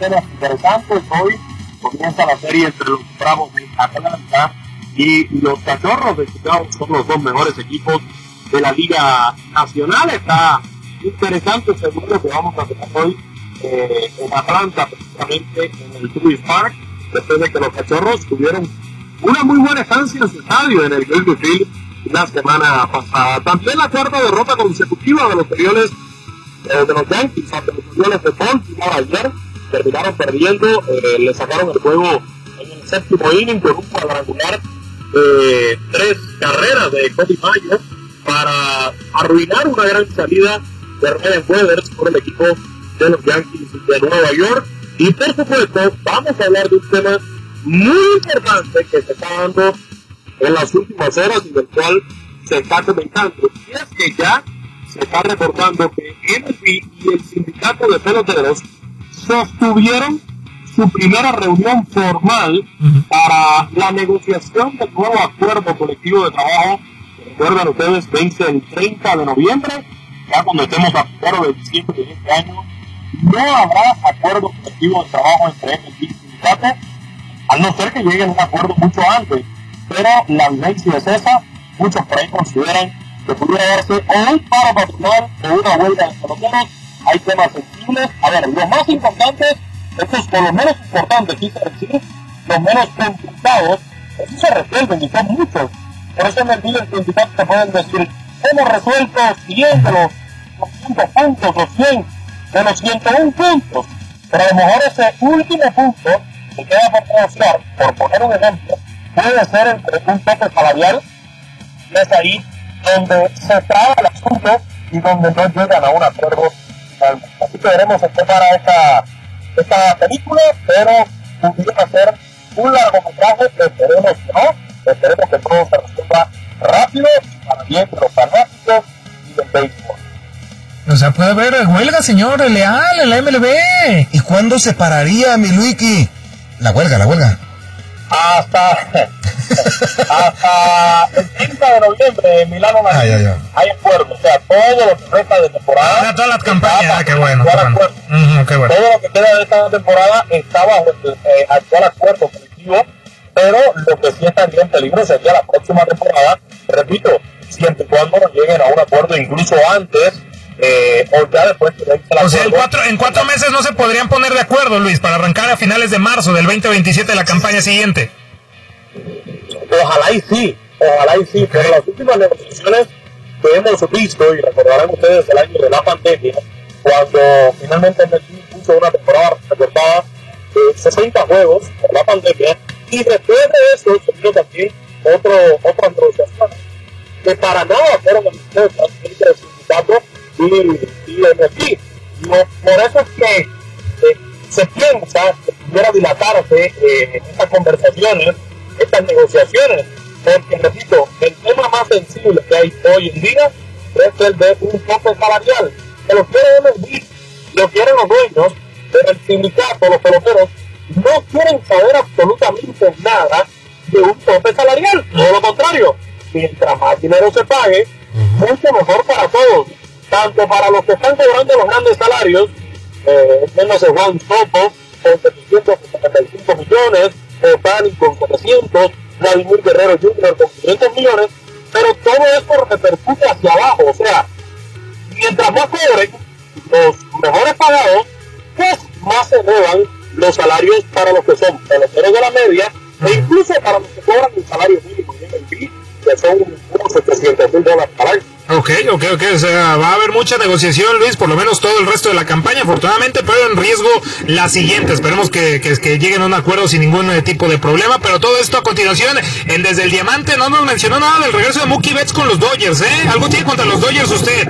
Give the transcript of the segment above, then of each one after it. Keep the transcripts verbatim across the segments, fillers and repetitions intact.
escenas interesantes. Hoy comienza la serie entre los Bravos de Atlanta y los Cachorros de Chicago. Son los dos mejores equipos de la Liga Nacional. Está interesante el segundo que vamos a tener hoy eh, en Atlanta, precisamente en el Truist Park, después de que los Cachorros tuvieron una muy buena estancia en su estadio en el Wrigley Field la semana pasada. También la cuarta derrota consecutiva de los Orioles eh, de los Yankees ante los Orioles de Baltimore ayer. Terminaron perdiendo, eh, le sacaron el juego en el séptimo inning con un cuadrangular, eh, tres carreras de Cody Mayo para arruinar una gran salida de Ryan Weathers por el equipo de los Yankees de Nueva York. Y por supuesto vamos a hablar de un tema muy importante que se está dando en las últimas horas y del cual se está comentando, y es que ya se está reportando que M L B y el sindicato de peloteros sostuvieron su primera reunión formal uh-huh. para la negociación del nuevo acuerdo colectivo de trabajo. Recuerdan ustedes, vence el treinta de noviembre, ya cuando estemos a primero de diciembre de este año, no habrá acuerdo colectivo de trabajo entre M L B y el sindicato, al no ser que lleguen a un acuerdo mucho antes. Pero la vivencia es esa. Muchos por ahí consideran que pudiera darse o un paro patronal o una huelga de peloteros. Hay temas sensibles. A ver, los más importantes, estos por lo menos importantes, quise decir, los menos complicados, esos se resuelven y son muchos. Por eso en el día el sindicato te pueden decir, hemos resuelto cien de los doscientos puntos o cien de los ciento uno puntos. Pero a lo mejor ese último punto que queda por negociar, por poner un ejemplo, puede ser entre un tope salarial, y es ahí donde se traba el asunto y donde no llegan a un acuerdo final. Así que veremos en qué para esta, esta película, pero pudiera ser un largometraje, esperemos que no, esperemos que todo se resuelva rápido para bien de los fanáticos y del béisbol. O sea, puede haber huelga, señor Leal, en la M L B. ¿Y cuándo se pararía, mi Luiki? La huelga, la huelga. Hasta, hasta el treinta de noviembre en Milano ay, ay, ay. hay acuerdo, o sea, todo lo que resta de temporada. Ah, todas las campañas, ah, qué bueno. Qué bueno. Uh-huh, qué bueno. Todo lo que queda de esta temporada está bajo el eh, actual acuerdo colectivo, pero lo que sí estaría en peligro sería la próxima temporada, repito, siempre y cuando no lleguen a un acuerdo incluso antes. Eh, o ya después de o sea, en cuatro, en cuatro meses no se podrían poner de acuerdo, Luis, para arrancar a finales de marzo del veinte veintisiete la campaña siguiente. Ojalá y sí, ojalá y sí, okay. Pero las últimas negociaciones que hemos visto, y recordarán ustedes el año de la pandemia, cuando finalmente M L B puso una temporada recortada de sesenta juegos por la pandemia, y después de eso se vino también otro, otras negociaciones que para nada fueron entre el sindicato y, y M L B. No, por eso es que eh, se piensa que pudiera dilatarse eh, estas conversaciones, estas negociaciones, porque repito, el tema más sensible que hay hoy en día es el de un tope salarial, que lo quiere M L B, lo quieren los dueños, pero el sindicato, los peloteros, no quieren saber absolutamente nada de un tope salarial, todo lo contrario, mientras más dinero se pague, mucho mejor para todos, tanto para los que están cobrando los grandes salarios, eh, menos Juan Soto con setecientos setenta y cinco millones, Otani con setecientos, Vladimir Guerrero junior con quinientos millones, pero todo esto repercute hacia abajo, o sea, mientras más cobren los mejores pagados, pues más se elevan los salarios para los que son peloteros de la media, e incluso para los que cobran el salario mínimo en el B, que son unos setecientos mil dólares al año. Ok, ok, ok, o sea, va a haber mucha negociación, Luis, por lo menos todo el resto de la campaña, afortunadamente, pero en riesgo la siguiente. Esperemos que, que, que lleguen a un acuerdo sin ningún tipo de problema, pero todo esto a continuación, en Desde el Diamante no nos mencionó nada del regreso de Mookie Betts con los Dodgers, ¿eh? ¿Algo tiene contra los Dodgers usted?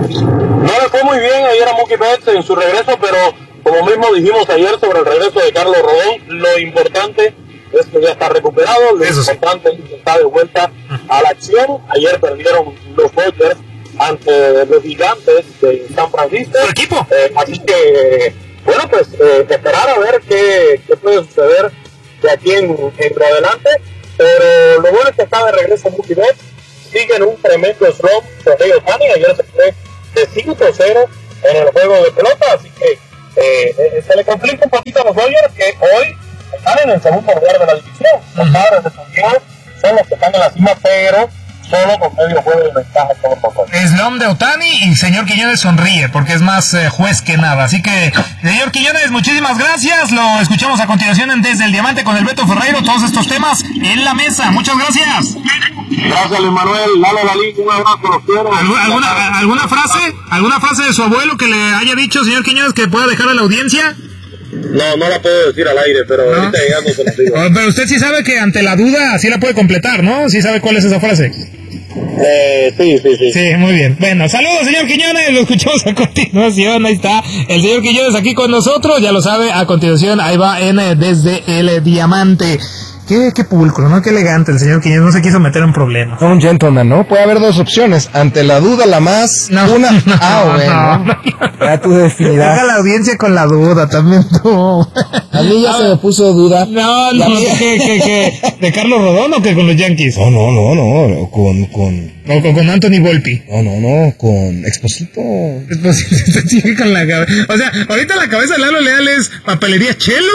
No le fue muy bien ayer a Mookie Betts en su regreso, pero como mismo dijimos ayer sobre el regreso de Carlos Rodón, lo importante es que ya está recuperado, lo Eso importante sí. es que está de vuelta a la acción. Ayer perdieron los Dodgers ante los Gigantes de San Francisco. ¿Su equipo? Eh, así que, bueno, pues eh, esperar a ver qué, qué puede suceder de aquí en, en adelante. Pero lo bueno es que está de regreso Mookie Betts. Sigue en un tremendo slump Shohei Ohtani. Ayer se fue de cinco cero en el juego de pelota, así que eh, se le complica un poco poquito a los Dodgers, que hoy están en el segundo lugar de la división. Los Padres de San Diego son los que están en la cima, pero solo con medio juego de ventaja sobre los Es Slom de Otani y señor Quiñones sonríe porque es más eh, juez que nada. Así que, señor Quiñones, muchísimas gracias. Lo escuchamos a continuación en Desde el Diamante con el Beto Ferreiro. Todos estos temas en la mesa. Muchas gracias. Gracias, Luis Manuel. Lalo Dalí, un abrazo, los quiero. ¿Alguna, alguna frase? ¿Alguna frase de su abuelo que le haya dicho, señor Quiñones, que pueda dejar a la audiencia? No, no la puedo decir al aire, pero ¿no? Ahorita llegando se la digo. Oh, pero usted sí sabe que ante la duda sí la puede completar, ¿no? Sí sabe cuál es esa frase. Eh, sí, sí, sí. Sí, muy bien. Bueno, saludos, señor Quiñones. Lo escuchamos a continuación. Ahí está el señor Quiñones aquí con nosotros. Ya lo sabe, a continuación ahí va en Desde el Diamante. Qué, qué pulcro, ¿no? Qué elegante el señor Quiñones. No se quiso meter en problemas. Un gentleman, ¿no? Puede haber dos opciones. Ante la duda, la más... No, una... no, ah, bueno. no, no. Ya tu definidad. Deja la audiencia con la duda también tú. A mí ya a se ver. me puso duda. No, no, ¿de, que, que, que, ¿de Carlos Rodón o que con los Yankees? No, no, no, no. Con... con... O con, con Anthony Volpi. No, no, no. Con Exposito. Exposito sigue con la cabeza. O sea, ahorita la cabeza de Lalo Leal es Papelería Chelo,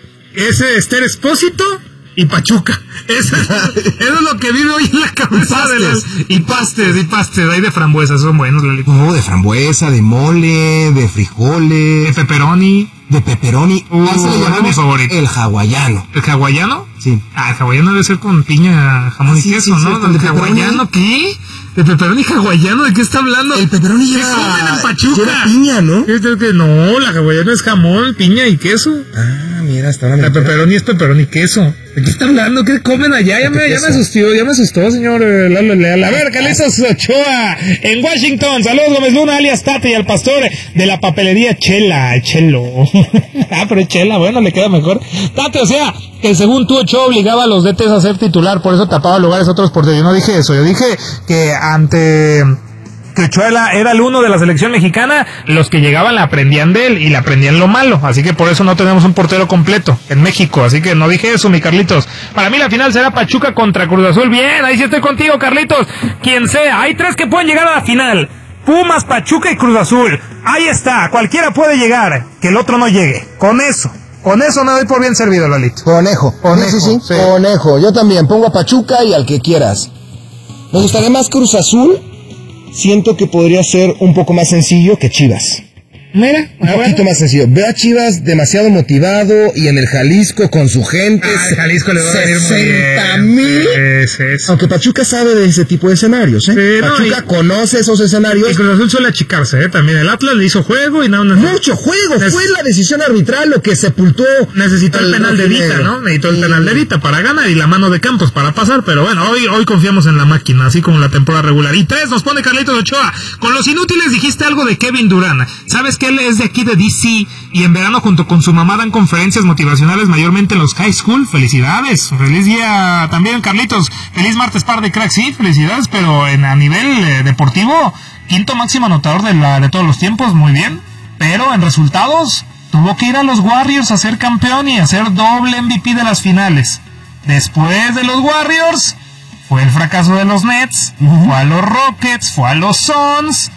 ese Esther Expósito y Pachuca. Eso, eso es lo que vive hoy en la cabeza de las... Y pastes, y pastes, hay de frambuesa, son buenos, Lalito. No, de frambuesa, de mole, de frijoles. De pepperoni. De pepperoni. Uh, ese le llamamos mi favorito. El hawaiano. ¿El hawaiano? Sí. Ah, el hawaiano debe ser con piña, jamón ah, y sí, queso, sí, ¿no? ¿El ¿El hawaiano qué? ¿De pepperoni hawaiano? ¿De qué está hablando? El pepperoni ¿Qué lleva... comen en Pachuca? Lleva piña, ¿no? No, la hawaiana es jamón, piña y queso. Ah, mira, hasta ahora... La pepperoni es pepperoni y queso. ¿De qué está hablando? ¿Qué comen allá? Ya me, ya me asustó, ya me asustó, señor Lalo Leal. A ver, Carlitos Ochoa, en Washington. Saludos, Gómez Luna, alias Tate, y al pastor de la papelería Chela, Chelo. Ah, pero es Chela, bueno, le queda mejor. Tate, o sea, que según tú, Ochoa obligaba a los D Ts a ser titular, por eso tapaba lugares a otros porteros. Yo no dije eso, yo dije que ante... que Ochoa era, era el uno de la selección mexicana, los que llegaban la aprendían de él y le aprendían lo malo, así que por eso no tenemos un portero completo en México, así que no dije eso, mi Carlitos. Para mí la final será Pachuca contra Cruz Azul. Bien, ahí sí estoy contigo, Carlitos, quien sea, hay tres que pueden llegar a la final: Pumas, Pachuca y Cruz Azul. Ahí está, cualquiera puede llegar, que el otro no llegue, con eso. Con eso me doy por bien servido, Lalito. Conejo. Conejo, sí, sí, sí. sí. Conejo. Yo también pongo a Pachuca y al que quieras. Me gustaría más Cruz Azul. Siento que podría ser un poco más sencillo que Chivas. Mira, un poquito bueno. más sencillo. Veo a Chivas demasiado motivado y en el Jalisco con su gente. Ah, el Jalisco le va a venir muy bien. sesenta mil. Sí, sí, sí. Aunque Pachuca sabe de ese tipo de escenarios, ¿eh? Sí, Pachuca no, y, conoce esos escenarios. Y Cruz Azul suele achicarse, ¿eh? También el Atlas le hizo juego y no, no mucho juego. Neces- fue la decisión arbitral lo que sepultó. Necesitó el, el penal de Dita, ¿no? Necesitó el penal de Dita para ganar y la mano de Campos para pasar. Pero bueno, hoy, hoy confiamos en la máquina, así como la temporada regular. Y tres nos pone Carlitos Ochoa. Con los inútiles dijiste algo de Kevin Durant. ¿Sabes que él es de aquí de D C y en verano junto con su mamá dan conferencias motivacionales mayormente en los high school? Felicidades, feliz día también, Carlitos, feliz martes par de cracks. Sí, felicidades, pero en a nivel eh, deportivo, quinto máximo anotador de, la, de todos los tiempos, muy bien, pero en resultados tuvo que ir a los Warriors a ser campeón y a ser doble M V P de las finales. Después de los Warriors fue el fracaso de los Nets, uh-huh. fue a los Rockets, fue a los Suns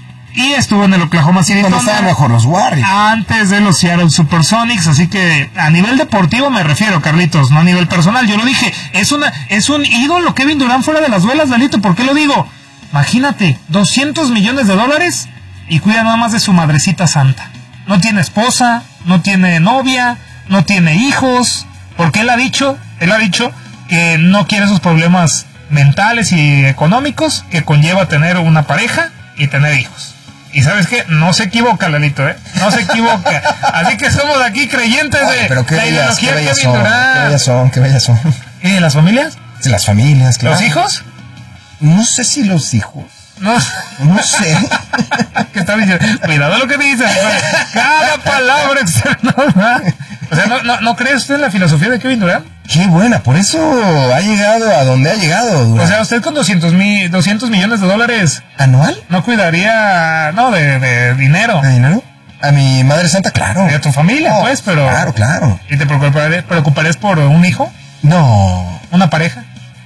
y estuvo en el Oklahoma City Thunder. Estaban mejor los Warriors. Antes de los Seattle Supersonics, así que a nivel deportivo me refiero, Carlitos, no a nivel personal. Yo lo dije, es una es un ídolo Kevin Durant fuera de las duelas, Dalito. ¿Por qué lo digo? Imagínate, doscientos millones de dólares y cuida nada más de su madrecita santa. No tiene esposa, no tiene novia, no tiene hijos, porque él ha dicho, él ha dicho que no quiere esos problemas mentales y económicos que conlleva tener una pareja y tener hijos. Y ¿sabes qué? No se equivoca, Lalito, ¿eh? No se equivoca. Así que somos aquí creyentes de, pero qué de bellas, ideología qué bellas Kevin son, Durant. qué bellas son, qué bellas son. ¿Y de las familias? De las familias, claro. ¿Los hijos? No sé si los hijos. No, no sé. ¿Qué está diciendo? Cuidado lo que dices. Cada palabra externa. O sea, ¿no, no, ¿no cree usted en la filosofía de Kevin Durant? Qué buena, por eso ha llegado a donde ha llegado, Durant. O sea, usted con doscientos millones de dólares ¿anual? No cuidaría, no, de, de dinero. ¿De dinero? A mi madre santa, claro. Y a tu familia, oh, pues, pero... Claro, claro. ¿Y te preocuparías, preocuparías por un hijo? No. ¿Una pareja?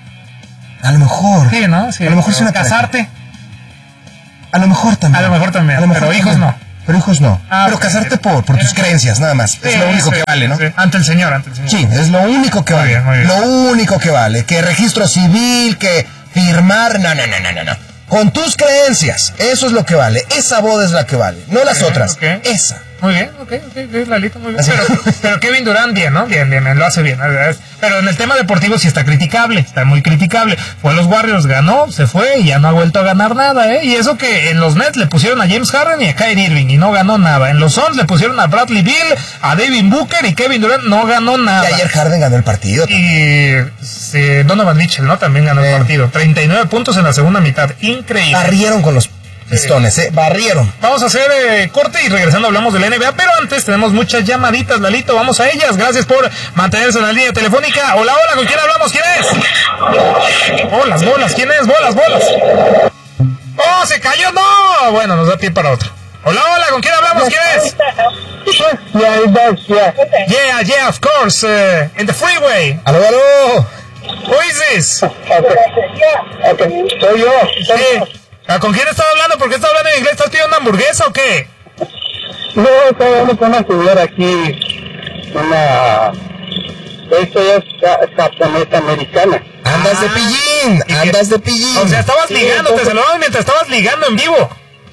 A lo mejor. Sí, ¿no? Sí, a lo mejor es una casarte. pareja. A lo mejor también. A lo mejor también, a lo mejor pero también. Hijos no. pero hijos no. Ah, pero casarte por, por tus creencias, nada más. Sí, es lo único sí, que vale, ¿no? Sí. Ante el Señor, ante el Señor. Sí, es lo único que Muy vale. bien, muy bien. Lo único que vale. Que registro civil, que firmar, no, no, no, no, no, no. Con tus creencias, eso es lo que vale. Esa boda es la que vale, no las Okay, otras. okay. Esa. Muy bien, ok, ok, Lalito, muy bien. Pero, pero Kevin Durant, bien, ¿no? Bien, bien, lo hace bien. Pero en el tema deportivo sí está criticable, está muy criticable. Fue a los Warriors, ganó, se fue y ya no ha vuelto a ganar nada, ¿eh? Y eso que en los Nets le pusieron a James Harden y a Kyrie Irving y no ganó nada. En los Suns le pusieron a Bradley Beal, a Devin Booker y Kevin Durant no ganó nada. Y ayer Harden ganó el partido. Y sí, Donovan Mitchell, ¿no? También ganó el partido. treinta y nueve puntos en la segunda mitad, increíble. Barrieron con los pistones, ¿eh? Barrieron. Vamos a hacer eh, corte y regresando hablamos de la N B A, pero antes tenemos muchas llamaditas, Lalito, vamos a ellas. Gracias por mantenerse en la línea telefónica. Hola, hola, ¿con quién hablamos? ¿Quién es? Bolas, bolas, ¿quién es? Bolas, bolas. ¡Oh, se cayó! ¡No! Bueno, nos da pie para otro. Hola, hola, ¿con quién hablamos? ¿Quién es? Yeah, yeah, of course, uh, in the freeway. ¡Aló, aló! Who is this? Okay. Okay. Soy yo. Sí. ¿Con quién estás hablando? ¿Por qué estás hablando en inglés? ¿Estás pidiendo una hamburguesa o qué? No, estoy hablando con una señora aquí, una... Ella es japonesa americana. Andas de Ah, pillín, ¿y qué? andas de pillín. O sea, estabas Sí, ligando, te entonces- saludaban mientras estabas ligando en vivo.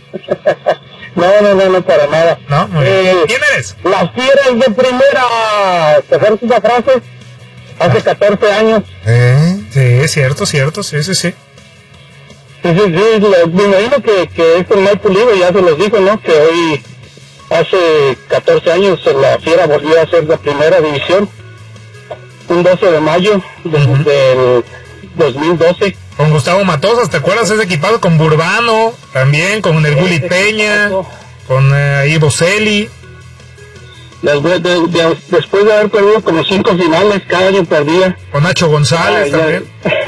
No, no, no, no, para nada. No, muy bien. Eh, ¿Quién eres? Las fieras de primera, ¿te acuerdas esa frase? Hace catorce años. ¿Eh? Sí, cierto, cierto, sí, sí, sí. Sí, sí, sí, lo- me imagino que, que es el mal pulido, ya se los dijo, ¿no? Que hoy, hace catorce años, la Fiera volvió a ser la primera división. Un doce de mayo de- Ujú. del dos mil doce. Con Gustavo Matosas, ¿te acuerdas? Ese equipado con Burbano, también, con el Gullit Peña, con eh, ahí Boselli. Después de, de- después de haber perdido como cinco finales, cada año perdía. Con Nacho González Ah, ya. también.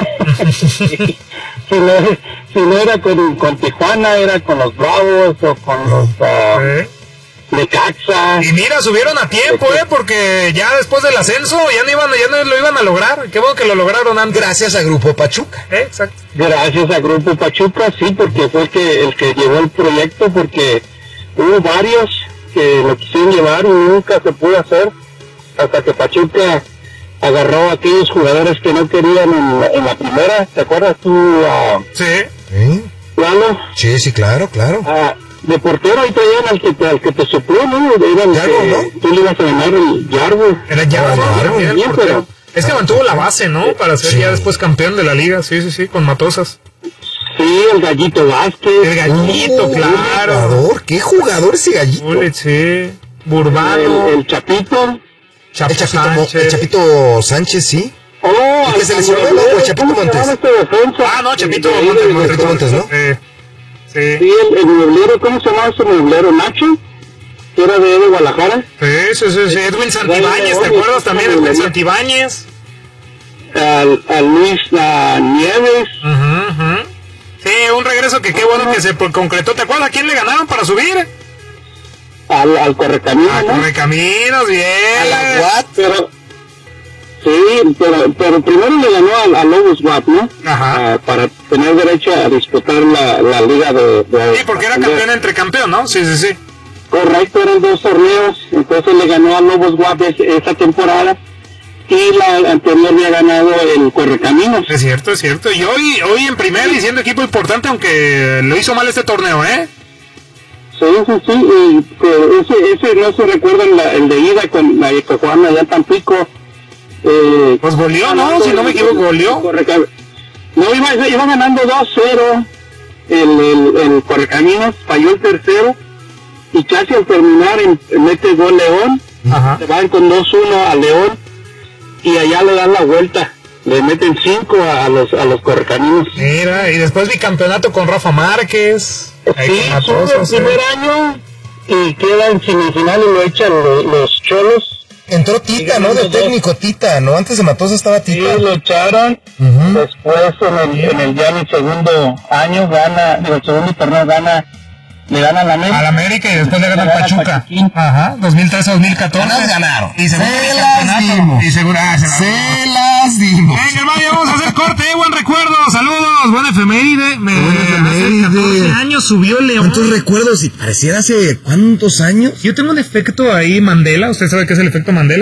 si, si no, si no era con, con Tijuana, era con los Bravos o con los uh, Sí. Necaxa. Y mira, subieron a tiempo, ¿eh? Porque ya después del ascenso ya no iban, ya no lo iban a lograr. Qué bueno que lo lograron antes. Gracias a Grupo Pachuca. Eh, Exacto. Gracias a Grupo Pachuca, sí, porque fue el que, el que llevó el proyecto, porque hubo varios que lo quisieron llevar y nunca se pudo hacer, hasta que Pachuca agarró a aquellos jugadores que no querían en la, en la primera. ¿Te acuerdas tú, uh, Sí. ¿Eh? Lalo? Sí, sí, claro, claro. Ah, de portero ahí traían al que te, al que te sopló, ¿no? Era el Yarbo, que ¿no? tú le ibas a ganar el Yarbo. Era ya, Ah, ¿no? claro, También el bien, portero. pero- Es que mantuvo la base, ¿no? Para ser Sí. ya después campeón de la liga. Sí, sí, sí, con Matosas. Sí, el Gallito Vázquez. El Gallito, Oh, claro. ¿Qué jugador? ¿Qué jugador ese gallito? Gullit, sí. Burbano. El, el Chapito. Chapo El Chapito, Mo- Sánchez. el Chapito Sánchez, sí. Oh, ¿Y qué se lesionó, no? ¿O el Chapito ¿cómo se llama Montes? este defensa? Ah, no, Chapito De- de- Montes, de- Montes, Chapito Montes, ¿no? Sí. Sí. Sí, el, el mueblero, ¿cómo se llama ese mueblero? ¿Nacho? Que era de, de Guadalajara. Sí, sí, sí, sí. Edwin Santibáñez, ¿te acuerdas también? Edwin Santibáñez. Al, a Luis a Nieves. Ujú, ujú. Sí, un regreso que qué bueno que se por- concretó. ¿Te acuerdas a quién le ganaron para subir? Al, al Correcamino, A ¿no? Correcaminos, bien. A la Guat. Pero, sí, pero, pero primero le ganó al, al Lobos Guap, ¿no? Ajá. Ah, para tener derecho a disputar la, la liga de, de... Sí, porque era campeón entre campeón, ¿no? Sí, sí, sí. Correcto, eran dos torneos, entonces le ganó al Lobos Guap es- esa temporada y la anterior había ganado el Correcaminos. Es cierto, es cierto. Y hoy, hoy en primera y siendo equipo importante, aunque lo hizo mal este torneo, ¿eh? Sí, sí, sí, y que ese, ese no se recuerda la- el de ida con la que jugaban allá en Tampico. Eh, Pues goleó, ¿no? Si no me equivoco, goleó. Correcam- No, iba, iba ganando dos cero el, el, el Correcaminos, falló el tercero y casi al terminar en- mete gol León, Ajá. se van con dos uno a León y allá le dan la vuelta, le meten cinco a, a los a los Correcaminos. Mira, y después bicampeonato con Rafa Márquez. Ahí Sí, con sube el Matosas, ¿eh? primer año y queda en semifinal y lo echan los, los Cholos. Entró Tita, ¿no? De técnico Tita, ¿no? Antes de Matosa estaba Sí, Tita. lo echaron. Ujú. Después en el, en el ya en el segundo año gana, en el segundo torneo gana le gana a la América. A la América y después le gana al Pachuca. Pachuquín. Ajá, dos mil trece a dos mil catorce. Las ganaron. Y seguro se las dimos. Y seguro, ah, se, se las dimos. Venga, hermano, vamos a hacer corte, eh, buen recuerdo, saludos, buen efeméride. Me, Buen efeméride. Hace catorce años subió el León. ¿Cuántos recuerdos? Y pareciera hace cuántos años. Yo tengo un efecto ahí Mandela, usted sabe qué es el efecto Mandela.